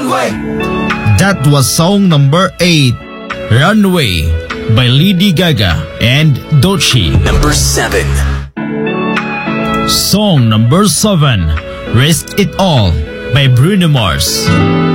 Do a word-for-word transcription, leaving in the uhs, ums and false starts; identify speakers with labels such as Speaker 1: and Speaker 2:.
Speaker 1: Runway.
Speaker 2: That was song number eight, Runway by Lady Gaga and Doechii.
Speaker 1: Number seven.
Speaker 2: Song number seven, Risk It All by Bruno Mars.